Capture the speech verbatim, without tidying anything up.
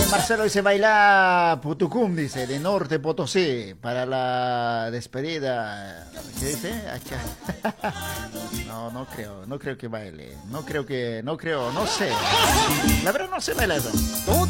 Marcelo dice baila Putucum, dice, de Norte Potosí, para la despedida. ¿Qué dice? Acá. No, no creo, no creo que baile. No creo que, no creo, no sé. La verdad no sé bailar eso.